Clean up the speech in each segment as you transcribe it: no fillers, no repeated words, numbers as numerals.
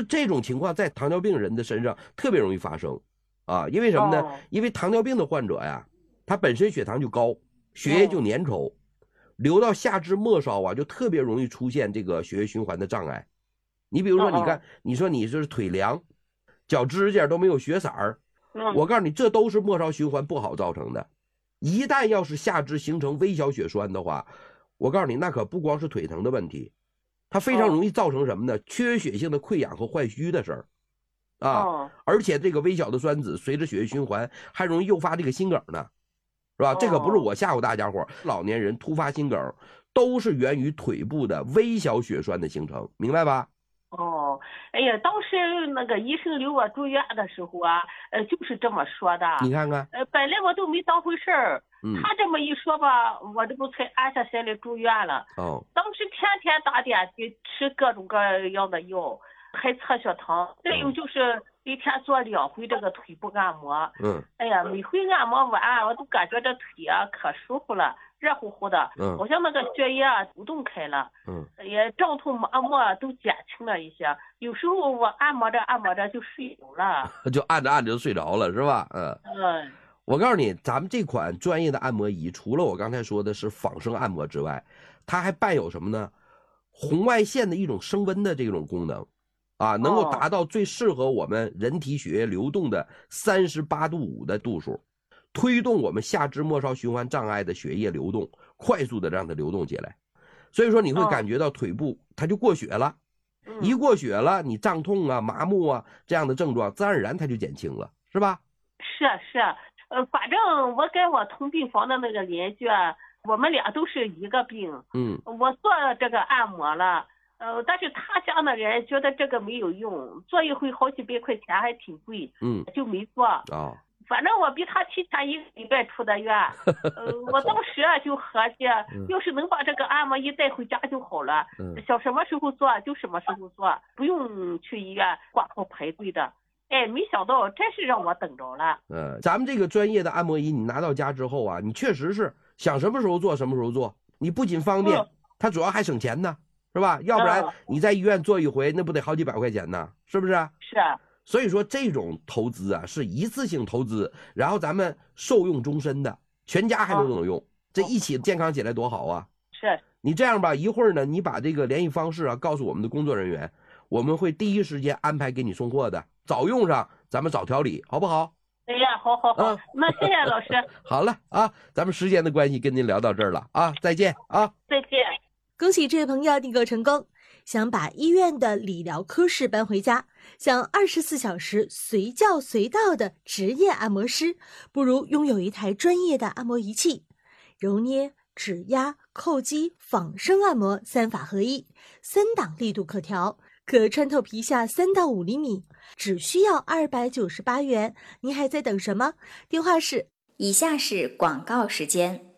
实这种情况在糖尿病人的身上特别容易发生啊，因为什么呢？因为糖尿病的患者呀，他本身血糖就高，血液就粘稠，流到下肢末梢啊，就特别容易出现这个血液循环的障碍。你比如说，你看，你说你是腿凉，脚指甲都没有血色儿，我告诉你，这都是末梢循环不好造成的。一旦要是下肢形成微小血栓的话，我告诉你，那可不光是腿疼的问题，它非常容易造成什么呢？缺血性的溃疡和坏疽的事儿啊。而且这个微小的栓子随着血液循环，还容易诱发这个心梗呢，是吧？这可不是我吓唬大家伙，老年人突发心梗都是源于腿部的微小血栓的形成，明白吧？ 哎呀，当时那个医生留我住院的时候啊，就是这么说的。 你看看， 本来我都没当回事儿，他这么一说吧，我这不才安下心来住院了。当时天天打点滴，吃各种各样的药，还测血糖，再有就是一天做2回这个腿部按摩。哎呀，每回按摩完，我都感觉这腿啊可舒服了。热乎乎的，好像那个血液啊流动开了，也胀痛麻木都减轻了一些。有时候我按摩着就睡着了， 就按着按着就睡着了，是吧？我告诉你，咱们这款专业的按摩仪，除了我刚才说的是仿生按摩之外，它还伴有什么呢？红外线的一种升温的这种功能，啊，能够达到最适合我们人体血液流动的38.5度的度数。推动我们下肢末梢循环障碍的血液流动，快速的让它流动起来，所以说你会感觉到腿部它就过血了，一过血了，你胀痛啊、麻木啊这样的症状，自然而然它就减轻了，是吧？ 是，反正我跟我同病房的那个邻居，我们俩都是一个病，我做这个按摩了，但是他家的人觉得这个没有用，做一回好几百块钱还挺贵，就没做。反正我比他提前1个礼拜出的院，我当时就合计，要是能把这个按摩仪带回家就好了，想什么时候做就什么时候做，不用去医院挂号排队的。哎，没想到真是让我等着了。 咱们这个专业的按摩仪，你拿到家之后啊，你确实是想什么时候做什么时候做，你不仅方便，它主要还省钱呢，是吧？要不然你在医院做一回，那不得好几百块钱呢，是不是？ 是。 所以说这种投资啊是一次性投资，然后咱们受用终身的，全家还都能用，这一起健康起来多好啊！ 是你这样吧，一会儿呢，你把这个联系方式啊告诉我们的工作人员，我们会第一时间安排给你送货的，早用上咱们早调理，好不好？ 哎呀，好，那谢谢老师。 好了啊，咱们时间的关系跟您聊到这儿了啊，再见啊！ 再见。 恭喜这位朋友订购成功。想把医院的理疗科室搬回家，想24小时随叫随到的职业按摩师，不如拥有一台专业的按摩仪器，揉捏、指压、叩击、仿生按摩3法合一，3档力度可调，可穿透皮下3到5厘米，只需要298元。您还在等什么？电话是以下是广告时间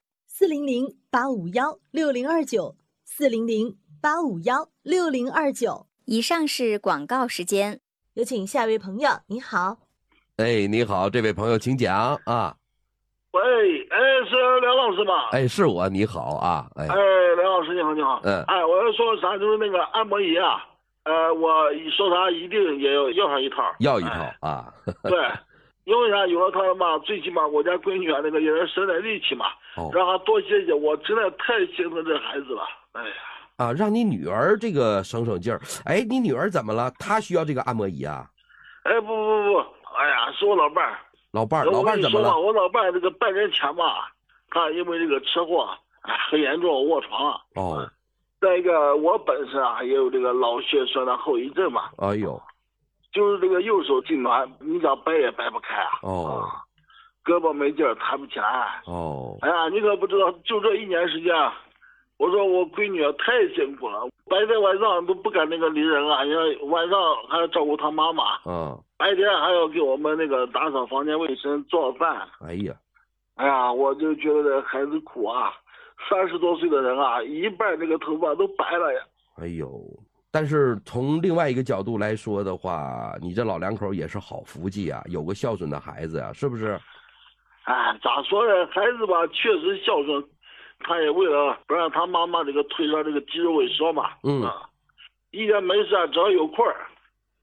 400-851-6029，400-851-6029。 以上是广告时间， 有请下一位朋友。你好。 哎，你好，这位朋友请讲啊。 喂，是梁老师吗？ 是我，你好啊。 梁老师你好，你好。我要说啥，就是那个按摩仪啊，我说啥一定也要上一套。 要一套啊。 对，因为啥有了它嘛，最起码我家闺女那个也是省点力气嘛，让她多歇歇，我真的太心疼这孩子了。哎呀。 让你女儿这个省省劲儿。你女儿怎么了？她需要这个按摩仪啊？ 不，哎呀，是我老伴儿。老伴儿怎么了？ 我老伴儿这个半年前吧，他因为这个车祸，很严重，卧床了。再一个，我本身也有这个脑血栓的后遗症嘛。 哎呦， 就是这个右手痉挛，你想掰也掰不开啊。胳膊没劲儿，抬不起来。哎呀，你可不知道，就这1年时间。我说我闺女太辛苦了，白天晚上都不敢那个理人啊，你看晚上还要照顾她妈妈，白天还要给我们那个打扫房间卫生、做饭。哎呀，我就觉得这孩子苦啊，30多岁的人啊，一半这个头发都白了呀。 哎呦，但是从另外一个角度来说的话，你这老两口也是好福气啊，有个孝顺的孩子啊，是不是？ 咋说呢，孩子吧确实孝顺。他也为了不让他妈妈这个腿上这个肌肉萎缩嘛，一天没事只要有空